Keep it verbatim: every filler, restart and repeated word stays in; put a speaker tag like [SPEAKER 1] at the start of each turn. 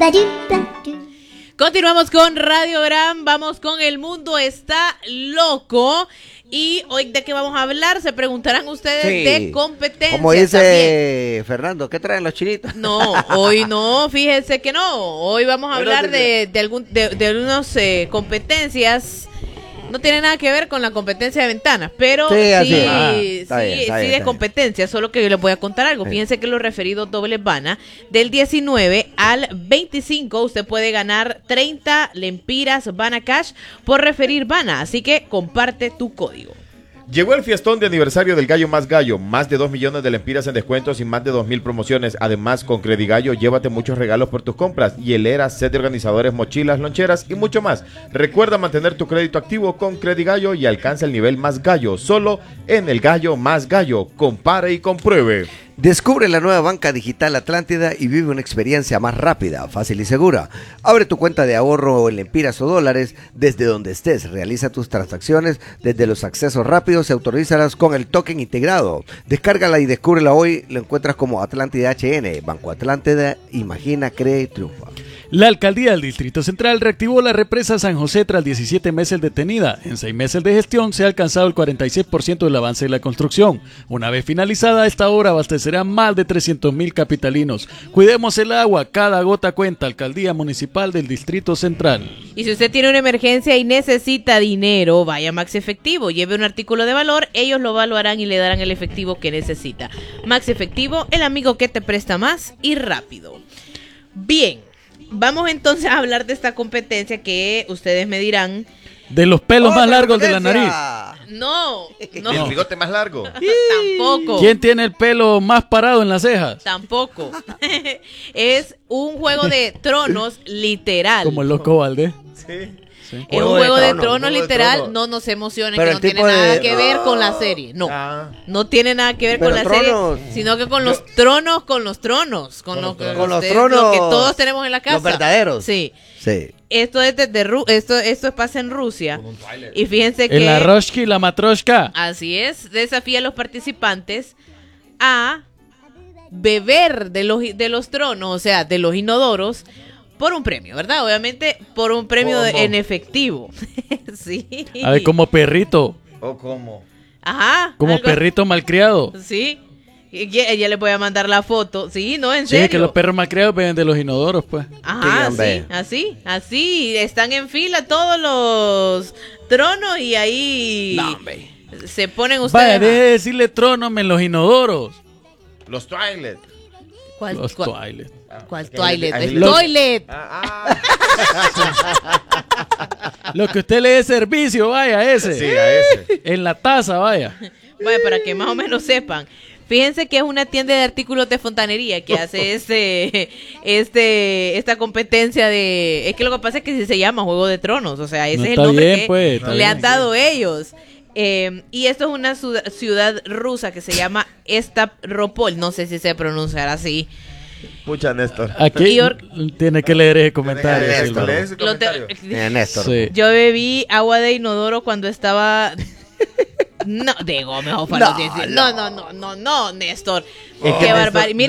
[SPEAKER 1] Continuamos con Radio Gran, vamos con El Mundo Está Loco. Y hoy, ¿de qué vamos a hablar? Se preguntarán ustedes sí. de competencias.
[SPEAKER 2] Como dice
[SPEAKER 1] también.
[SPEAKER 2] Fernando, ¿qué traen los chinitos?
[SPEAKER 1] No, hoy no, fíjense que no. Hoy vamos a hablar de, de, algún, de, de algunas eh, competencias. No tiene nada que ver con la competencia de ventanas, pero sí, sí, ah, sí, bien, sí bien, de competencia, solo que yo les voy a contar algo. Sí. Fíjense que los referidos dobles Vana, del diecinueve al veinticinco, usted puede ganar treinta lempiras Vana Cash por referir Vana, así que comparte tu código.
[SPEAKER 3] Llegó el fiestón de aniversario del Gallo Más Gallo, más de dos millones de lempiras en descuentos y más de dos mil promociones. Además, con Credigallo, llévate muchos regalos por tus compras, hielera, set de organizadores, mochilas, loncheras y mucho más. Recuerda mantener tu crédito activo con Credigallo y alcanza el nivel Más Gallo, solo en el Gallo Más Gallo. Compare y compruebe.
[SPEAKER 2] Descubre la nueva banca digital Atlántida y vive una experiencia más rápida, fácil y segura. Abre tu cuenta de ahorro en lempiras o dólares desde donde estés. Realiza tus transacciones desde los accesos rápidos y autorízalas con el token integrado. Descárgala y descúbrela hoy. Lo encuentras como Atlántida H N. Banco Atlántida, imagina, cree y triunfa.
[SPEAKER 4] La alcaldía del Distrito Central reactivó la represa San José tras diecisiete meses detenida. En seis meses de gestión se ha alcanzado el cuarenta y seis por ciento del avance de la construcción. Una vez finalizada, esta obra abastecerá más de trescientos mil capitalinos. Cuidemos el agua, cada gota cuenta. Alcaldía Municipal del Distrito Central.
[SPEAKER 1] Y si usted tiene una emergencia y necesita dinero, vaya a Max Efectivo, lleve un artículo de valor, ellos lo evaluarán y le darán el efectivo que necesita. Max Efectivo, el amigo que te presta más y rápido. Bien. Vamos entonces a hablar de esta competencia que ustedes me dirán.
[SPEAKER 4] De los pelos oh, más largos de la nariz.
[SPEAKER 1] No, no.
[SPEAKER 3] ¿El bigote más largo?
[SPEAKER 1] Tampoco.
[SPEAKER 4] ¿Quién tiene el pelo más parado en las cejas?
[SPEAKER 1] Tampoco. Es un juego de tronos literal.
[SPEAKER 4] Como el Loco Valdés.
[SPEAKER 3] Sí.
[SPEAKER 1] Sí. Es un juego de tronos, tronos literal, trono. No nos emocionen, pero que no tiene de... nada que ver con la serie. No, ah. no tiene nada que ver pero con la tronos. serie, sino que con los Yo... tronos, con los tronos, con, con los, con los ustedes, tronos, lo que todos tenemos en la casa.
[SPEAKER 2] Los verdaderos.
[SPEAKER 1] Sí.
[SPEAKER 2] Sí.
[SPEAKER 1] Esto es desde Ru esto esto pasa en Rusia. Y fíjense que
[SPEAKER 4] en la Roshki, la Matroshka.
[SPEAKER 1] Así es, desafía a los participantes a beber de los de los tronos, o sea, de los inodoros. Por un premio, ¿verdad? Obviamente por un premio de, en efectivo. Sí.
[SPEAKER 4] A ver, como perrito.
[SPEAKER 3] ¿O cómo?
[SPEAKER 1] Ajá.
[SPEAKER 4] Como
[SPEAKER 1] algo...
[SPEAKER 4] perrito malcriado.
[SPEAKER 1] Sí. Ella le voy a mandar la foto. Sí, no, en serio.
[SPEAKER 4] Sí, que los perros malcriados beben de los inodoros, pues.
[SPEAKER 1] Ajá, sí, así, así. Están en fila todos los tronos y ahí
[SPEAKER 2] no,
[SPEAKER 1] se ponen ustedes.
[SPEAKER 4] Vaya, deje de decirle tronos en los inodoros.
[SPEAKER 3] Los toilet.
[SPEAKER 1] ¿Cuál,
[SPEAKER 4] los
[SPEAKER 1] cuál,
[SPEAKER 4] toilet.
[SPEAKER 1] ¿Cuál toilet? El
[SPEAKER 4] los...
[SPEAKER 1] toilet.
[SPEAKER 3] Ah,
[SPEAKER 4] ah. Lo que usted le dé servicio, vaya, ese.
[SPEAKER 3] Sí, a ese.
[SPEAKER 4] En la taza, vaya.
[SPEAKER 1] Vaya, para que más o menos sepan. Fíjense que es una tienda de artículos de fontanería que hace este, este, esta competencia de... Es que lo que pasa es que se llama Juego de Tronos, o sea, ese
[SPEAKER 4] no,
[SPEAKER 1] es el nombre
[SPEAKER 4] bien,
[SPEAKER 1] que
[SPEAKER 4] pues,
[SPEAKER 1] le
[SPEAKER 4] bien,
[SPEAKER 1] han dado
[SPEAKER 4] sí.
[SPEAKER 1] ellos. Eh, y esto es una ciudad rusa que se llama Stavropol, no sé si se pronunciará así.
[SPEAKER 3] Pucha, Néstor.
[SPEAKER 4] Aquí
[SPEAKER 1] or...
[SPEAKER 4] tiene que leer ese comentario.
[SPEAKER 3] Néstor, lee ese
[SPEAKER 1] comentario.
[SPEAKER 2] Te... Néstor.
[SPEAKER 4] Sí.
[SPEAKER 1] Yo bebí agua de inodoro cuando estaba... No, digo, mejor para no, los diez. No, no, no, no, no, Néstor. Oh. Qué barbaridad.